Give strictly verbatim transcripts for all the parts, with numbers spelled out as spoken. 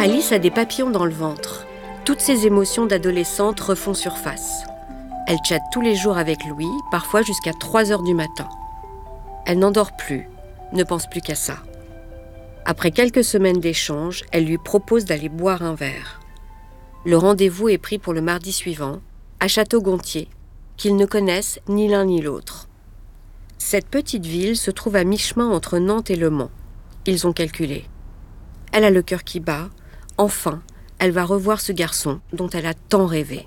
Alice a des papillons dans le ventre. Toutes ses émotions d'adolescente refont surface. Elle chatte tous les jours avec Louis, parfois jusqu'à trois heures du matin. Elle n'endort plus, ne pense plus qu'à ça. Après quelques semaines d'échanges, elle lui propose d'aller boire un verre. Le rendez-vous est pris pour le mardi suivant, à Château-Gontier, qu'ils ne connaissent ni l'un ni l'autre. Cette petite ville se trouve à mi-chemin entre Nantes et Le Mans. Ils ont calculé. Elle a le cœur qui bat. Enfin, elle va revoir ce garçon dont elle a tant rêvé.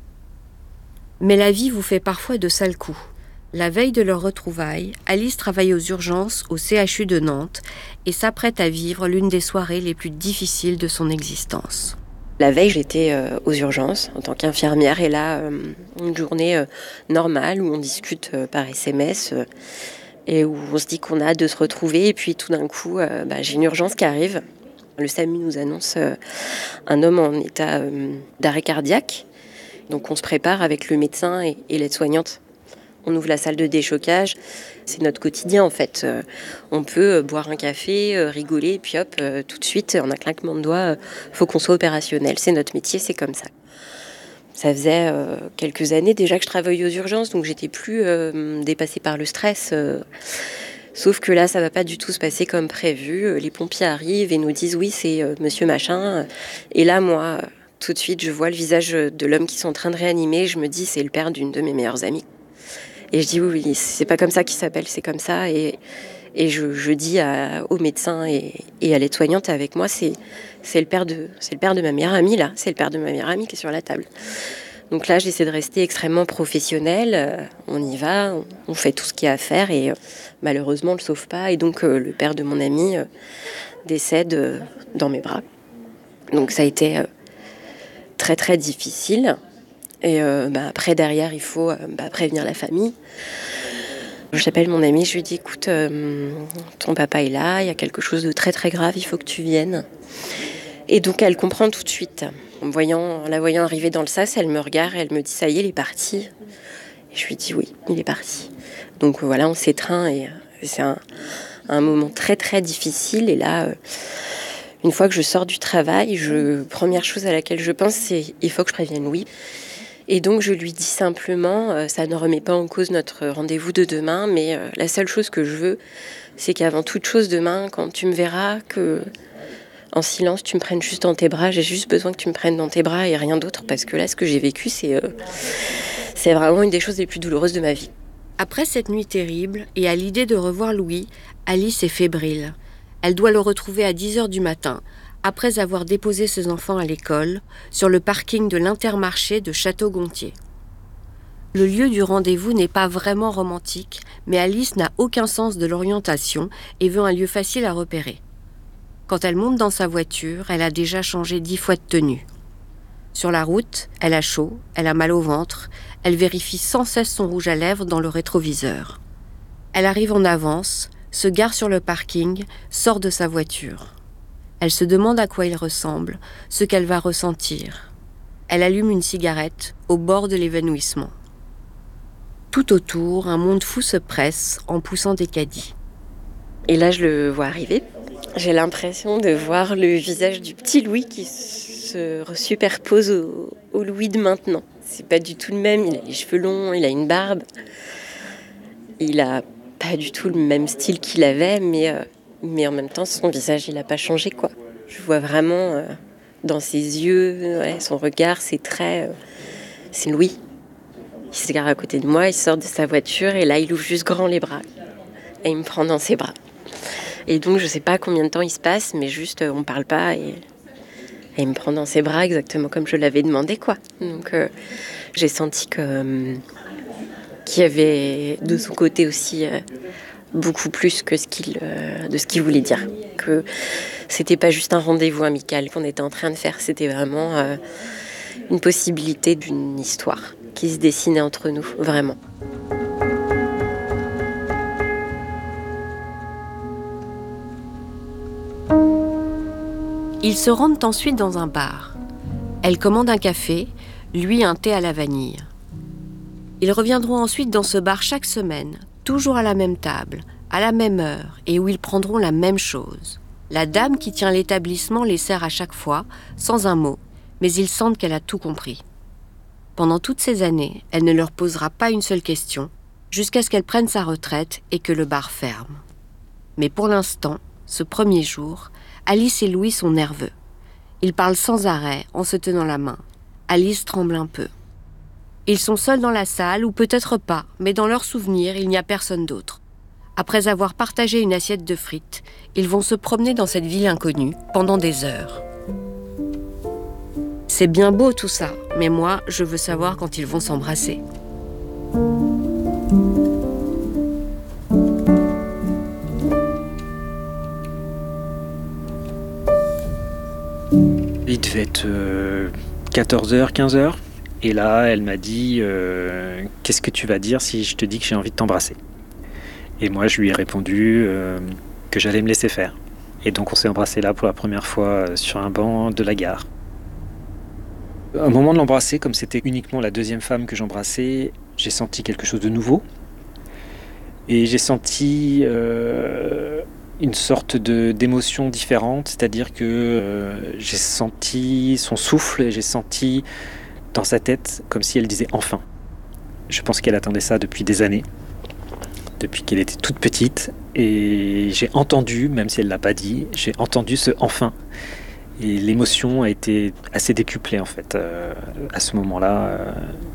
Mais la vie vous fait parfois de sales coups. La veille de leur retrouvaille, Alice travaille aux urgences au C H U de Nantes et s'apprête à vivre l'une des soirées les plus difficiles de son existence. La veille, j'étais euh, aux urgences en tant qu'infirmière et là, euh, une journée euh, normale où on discute euh, par S M S euh, et où on se dit qu'on a hâte de se retrouver. Et puis tout d'un coup, euh, bah, j'ai une urgence qui arrive. Le S A M U nous annonce euh, un homme en état euh, d'arrêt cardiaque. Donc on se prépare avec le médecin et, et l'aide-soignante. On ouvre la salle de déchocage. C'est notre quotidien en fait. Euh, on peut euh, boire un café, euh, rigoler, et puis hop, euh, tout de suite, en un claquement de doigts, il euh, faut qu'on soit opérationnel. C'est notre métier, c'est comme ça. Ça faisait euh, quelques années déjà que je travaillais aux urgences, donc j'étais plus euh, dépassée par le stress. Euh, sauf que là, ça va pas du tout se passer comme prévu. Les pompiers arrivent et nous disent oui, c'est euh, monsieur machin. Et là, moi, tout de suite, je vois le visage de l'homme qui sont en train de réanimer. Je me dis, c'est le père d'une de mes meilleures amies. Et je dis oui, oui, c'est pas comme ça qu'il s'appelle, c'est comme ça. Et, et je, je dis à, au médecin et, et à l'aide-soignante avec moi, c'est, c'est, le père de, c'est le père de ma meilleure amie, là. C'est le père de ma meilleure amie qui est sur la table. Donc là, j'essaie de rester extrêmement professionnelle. On y va, on, on fait tout ce qu'il y a à faire et euh, malheureusement, on ne le sauve pas. Et donc, euh, le père de mon amie euh, décède euh, dans mes bras. Donc ça a été euh, très, très difficile. Et euh, bah, après, derrière, il faut euh, bah, prévenir la famille. J'appelle mon amie, je lui dis, écoute, euh, ton papa est là, il y a quelque chose de très très grave, il faut que tu viennes. Et donc, elle comprend tout de suite. En, me voyant, en la voyant arriver dans le sas, elle me regarde, elle me dit, ça y est, il est parti. Et je lui dis, oui, il est parti. Donc voilà, on s'étreint et c'est un, un moment très très difficile. Et là, euh, une fois que je sors du travail, je, première chose à laquelle je pense, c'est, il faut que je prévienne Louis. Et donc, je lui dis simplement, euh, ça ne remet pas en cause notre rendez-vous de demain, mais euh, la seule chose que je veux, c'est qu'avant toute chose demain, quand tu me verras, que en silence, tu me prennes juste dans tes bras. J'ai juste besoin que tu me prennes dans tes bras et rien d'autre, parce que là, ce que j'ai vécu, c'est, euh, c'est vraiment une des choses les plus douloureuses de ma vie. Après cette nuit terrible, et à l'idée de revoir Louis, Alice est fébrile. Elle doit le retrouver à dix heures du matin, après avoir déposé ses enfants à l'école, sur le parking de l'Intermarché de Château-Gontier. Le lieu du rendez-vous n'est pas vraiment romantique, mais Alice n'a aucun sens de l'orientation et veut un lieu facile à repérer. Quand elle monte dans sa voiture, elle a déjà changé dix fois de tenue. Sur la route, elle a chaud, elle a mal au ventre, elle vérifie sans cesse son rouge à lèvres dans le rétroviseur. Elle arrive en avance, se gare sur le parking, sort de sa voiture. Elle se demande à quoi il ressemble, ce qu'elle va ressentir. Elle allume une cigarette au bord de l'évanouissement. Tout autour, un monde fou se presse en poussant des caddies. Et là, je le vois arriver. J'ai l'impression de voir le visage du petit Louis qui se superpose au, au Louis de maintenant. C'est pas du tout le même, il a les cheveux longs, il a une barbe. Il a pas du tout le même style qu'il avait, mais... Euh, Mais en même temps, son visage, il n'a pas changé, quoi. Je vois vraiment euh, dans ses yeux, ouais, son regard, ses traits. Euh, c'est Louis. Il se gare à côté de moi, il sort de sa voiture et là, il ouvre juste grand les bras. Et il me prend dans ses bras. Et donc, je ne sais pas combien de temps il se passe, mais juste, euh, on ne parle pas et, et il me prend dans ses bras exactement comme je l'avais demandé, quoi. Donc, euh, j'ai senti que, euh, qu'il y avait de son côté aussi... Euh, beaucoup plus que ce qu'il, euh, de ce qu'il voulait dire. Que c'était pas juste un rendez-vous amical qu'on était en train de faire, c'était vraiment euh, une possibilité d'une histoire qui se dessinait entre nous, vraiment. Ils se rendent ensuite dans un bar. Elle commande un café, lui un thé à la vanille. Ils reviendront ensuite dans ce bar chaque semaine, toujours à la même table, à la même heure, et où ils prendront la même chose. La dame qui tient l'établissement les sert à chaque fois, sans un mot, mais ils sentent qu'elle a tout compris. Pendant toutes ces années, elle ne leur posera pas une seule question, jusqu'à ce qu'elle prenne sa retraite et que le bar ferme. Mais pour l'instant, ce premier jour, Alice et Louis sont nerveux. Ils parlent sans arrêt, en se tenant la main. Alice tremble un peu. Ils sont seuls dans la salle, ou peut-être pas, mais dans leurs souvenirs, il n'y a personne d'autre. Après avoir partagé une assiette de frites, ils vont se promener dans cette ville inconnue pendant des heures. C'est bien beau tout ça, mais moi, je veux savoir quand ils vont s'embrasser. Il devait être euh, quatorze heures, quinze heures. Et là, elle m'a dit euh, « Qu'est-ce que tu vas dire si je te dis que j'ai envie de t'embrasser ?» Et moi, je lui ai répondu euh, que j'allais me laisser faire. Et donc, on s'est embrassé là pour la première fois sur un banc de la gare. Au moment de l'embrasser, comme c'était uniquement la deuxième femme que j'embrassais, j'ai senti quelque chose de nouveau. Et j'ai senti euh, une sorte de, d'émotion différente, c'est-à-dire que euh, j'ai senti son souffle, et j'ai senti dans sa tête comme si elle disait « enfin ». Je pense qu'elle attendait ça depuis des années, depuis qu'elle était toute petite, et j'ai entendu, même si elle ne l'a pas dit, j'ai entendu ce « enfin ». Et l'émotion a été assez décuplée en fait euh, à ce moment-là. Euh,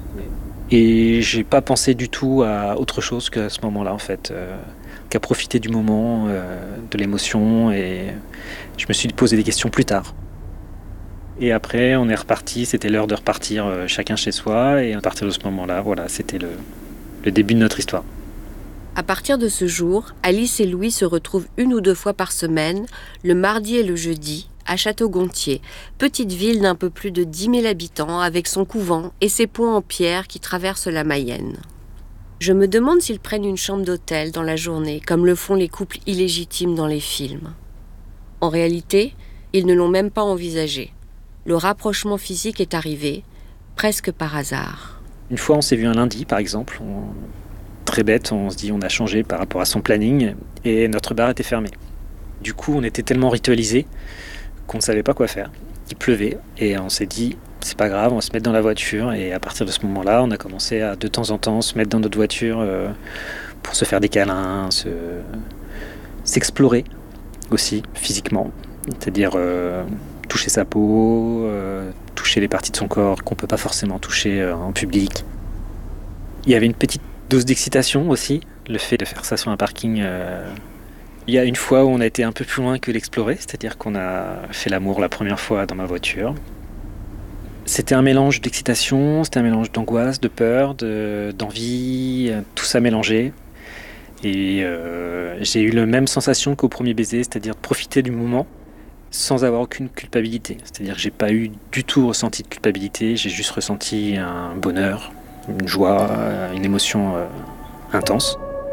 et j'ai pas pensé du tout à autre chose qu'à ce moment-là en fait, euh, qu'à profiter du moment, euh, de l'émotion. Et je me suis posé des questions plus tard. Et après, on est reparti. C'était l'heure de repartir euh, chacun chez soi. Et à partir de ce moment-là, voilà, c'était le, le début de notre histoire. À partir de ce jour, Alice et Louis se retrouvent une ou deux fois par semaine, le mardi et le jeudi, à Château-Gontier, petite ville d'un peu plus de dix mille habitants avec son couvent et ses ponts en pierre qui traversent la Mayenne. Je me demande s'ils prennent une chambre d'hôtel dans la journée, comme le font les couples illégitimes dans les films. En réalité, ils ne l'ont même pas envisagé. Le rapprochement physique est arrivé, presque par hasard. Une fois, on s'est vu un lundi, par exemple. On... Très bête, on se dit on a changé par rapport à son planning et notre bar était fermé. Du coup, on était tellement ritualisés qu'on ne savait pas quoi faire. Il pleuvait et on s'est dit c'est pas grave, on va se mettre dans la voiture. Et à partir de ce moment-là, on a commencé à de temps en temps se mettre dans notre voiture euh, pour se faire des câlins, se... s'explorer aussi physiquement, c'est-à-dire euh, toucher sa peau, euh, toucher les parties de son corps qu'on peut pas forcément toucher euh, en public. Il y avait une petite dose d'excitation aussi, le fait de faire ça sur un parking. Euh... Il y a une fois où on a été un peu plus loin que l'explorer, c'est-à-dire qu'on a fait l'amour la première fois dans ma voiture. C'était un mélange d'excitation, c'était un mélange d'angoisse, de peur, de, d'envie, tout ça mélangé. Et euh, j'ai eu la même sensation qu'au premier baiser, c'est-à-dire de profiter du moment sans avoir aucune culpabilité. C'est-à-dire que j'ai pas eu du tout ressenti de culpabilité, j'ai juste ressenti un bonheur, une joie, une émotion euh, intense.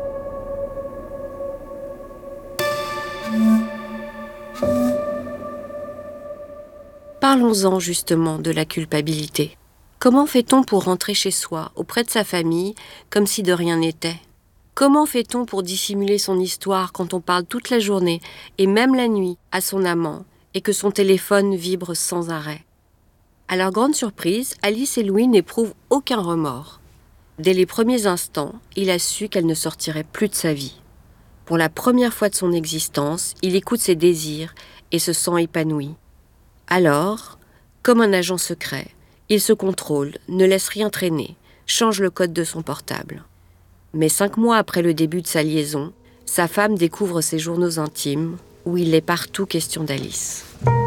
Parlons-en justement de la culpabilité. Comment fait-on pour rentrer chez soi, auprès de sa famille, comme si de rien n'était ? Comment fait-on pour dissimuler son histoire quand on parle toute la journée, et même la nuit, à son amant, et que son téléphone vibre sans arrêt ? À leur grande surprise, Alice et Louis n'éprouvent aucun remords. Dès les premiers instants, il a su qu'elle ne sortirait plus de sa vie. Pour la première fois de son existence, il écoute ses désirs et se sent épanoui. Alors, comme un agent secret, il se contrôle, ne laisse rien traîner, change le code de son portable. Mais cinq mois après le début de sa liaison, sa femme découvre ses journaux intimes, où il est partout question d'Alice.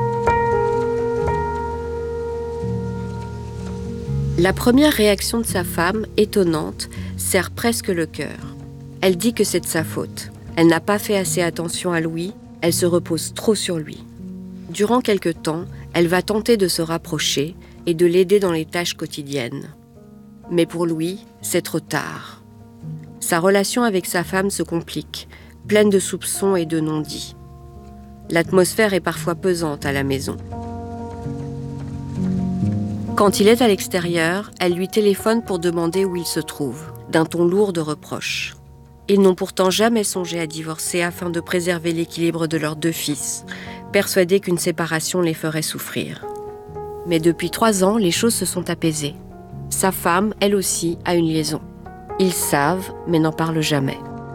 La première réaction de sa femme, étonnante, serre presque le cœur. Elle dit que c'est de sa faute. Elle n'a pas fait assez attention à Louis, elle se repose trop sur lui. Durant quelque temps, elle va tenter de se rapprocher et de l'aider dans les tâches quotidiennes. Mais pour Louis, c'est trop tard. Sa relation avec sa femme se complique, pleine de soupçons et de non-dits. L'atmosphère est parfois pesante à la maison. Quand il est à l'extérieur, elle lui téléphone pour demander où il se trouve, d'un ton lourd de reproches. Ils n'ont pourtant jamais songé à divorcer afin de préserver l'équilibre de leurs deux fils, persuadés qu'une séparation les ferait souffrir. Mais depuis trois ans, les choses se sont apaisées. Sa femme, elle aussi, a une liaison. Ils savent, mais n'en parlent jamais.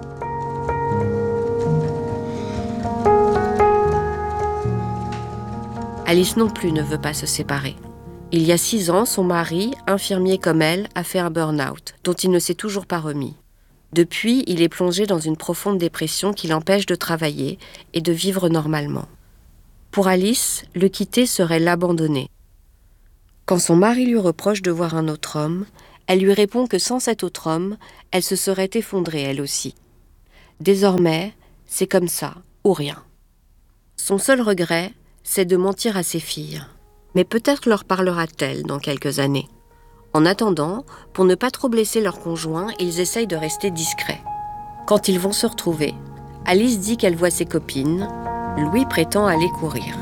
Alice non plus ne veut pas se séparer. Il y a six ans, son mari, infirmier comme elle, a fait un burn-out, dont il ne s'est toujours pas remis. Depuis, il est plongé dans une profonde dépression qui l'empêche de travailler et de vivre normalement. Pour Alice, le quitter serait l'abandonner. Quand son mari lui reproche de voir un autre homme, elle lui répond que sans cet autre homme, elle se serait effondrée elle aussi. Désormais, c'est comme ça, ou rien. Son seul regret, c'est de mentir à ses filles. Mais peut-être leur parlera-t-elle dans quelques années. En attendant, pour ne pas trop blesser leur conjoint, ils essayent de rester discrets. Quand ils vont se retrouver, Alice dit qu'elle voit ses copines. Louis prétend aller courir.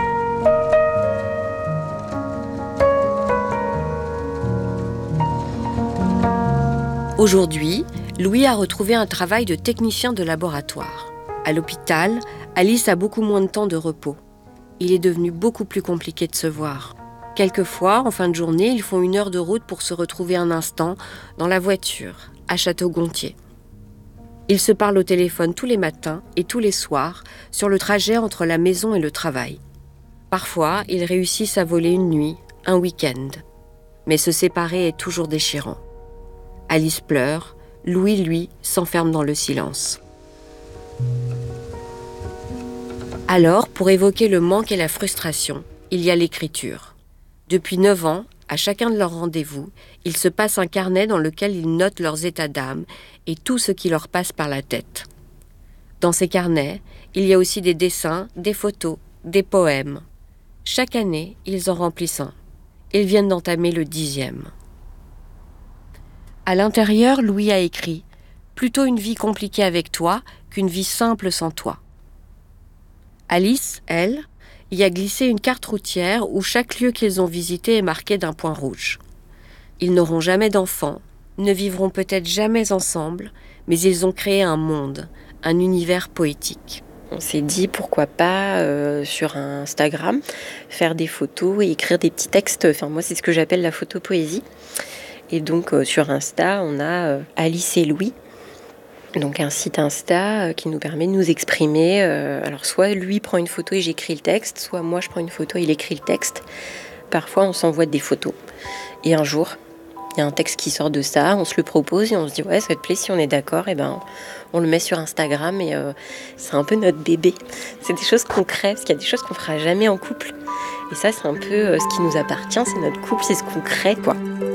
Aujourd'hui, Louis a retrouvé un travail de technicien de laboratoire. À l'hôpital, Alice a beaucoup moins de temps de repos. Il est devenu beaucoup plus compliqué de se voir. Quelquefois, en fin de journée, ils font une heure de route pour se retrouver un instant dans la voiture, à Château-Gontier. Ils se parlent au téléphone tous les matins et tous les soirs sur le trajet entre la maison et le travail. Parfois, ils réussissent à voler une nuit, un week-end. Mais se séparer est toujours déchirant. Alice pleure, Louis, lui, s'enferme dans le silence. Alors, pour évoquer le manque et la frustration, il y a l'écriture. Depuis neuf ans, à chacun de leurs rendez-vous, ils se passent un carnet dans lequel ils notent leurs états d'âme et tout ce qui leur passe par la tête. Dans ces carnets, il y a aussi des dessins, des photos, des poèmes. Chaque année, ils en remplissent un. Ils viennent d'entamer le dixième. À l'intérieur, Louis a écrit « Plutôt une vie compliquée avec toi qu'une vie simple sans toi ». Alice, elle, y a glissé une carte routière où chaque lieu qu'ils ont visité est marqué d'un point rouge. Ils n'auront jamais d'enfants, ne vivront peut-être jamais ensemble, mais ils ont créé un monde, un univers poétique. On s'est dit pourquoi pas euh, sur Instagram faire des photos et écrire des petits textes. Enfin moi c'est ce que j'appelle la photo poésie. Et donc euh, sur Insta on a euh, Alice et Louis. Donc un site Insta qui nous permet de nous exprimer. Alors soit lui prend une photo et j'écris le texte, soit moi je prends une photo et il écrit le texte. Parfois on s'envoie des photos. Et un jour, il y a un texte qui sort de ça, on se le propose et on se dit ouais ça te plaît, si on est d'accord, et ben on le met sur Instagram et euh, c'est un peu notre bébé. C'est des choses concrètes, parce qu'il y a des choses qu'on fera jamais en couple. Et ça c'est un peu euh, ce qui nous appartient, c'est notre couple, c'est ce qu'on crée quoi.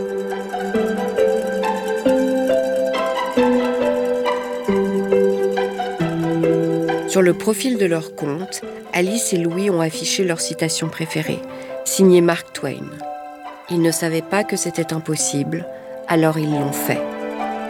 Sur le profil de leur compte, Alice et Louis ont affiché leur citation préférée, signée Mark Twain. Ils ne savaient pas que c'était impossible, alors ils l'ont fait.